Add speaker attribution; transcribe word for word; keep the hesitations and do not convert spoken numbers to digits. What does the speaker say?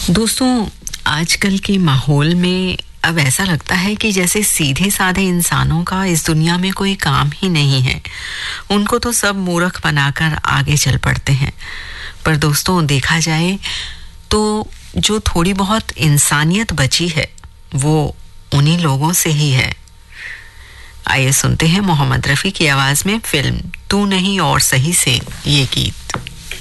Speaker 1: दोस्तों, आजकल के माहौल में अब ऐसा लगता है कि जैसे सीधे साधे इंसानों का इस दुनिया में कोई काम ही नहीं है। उनको तो सब मूर्ख बनाकर आगे चल पड़ते हैं। पर दोस्तों, देखा जाए तो जो थोड़ी बहुत इंसानियत बची है वो उन्हीं लोगों से ही है। आइए सुनते हैं मोहम्मद रफ़ी की आवाज में फिल्म तू नहीं और सही से ये गीत।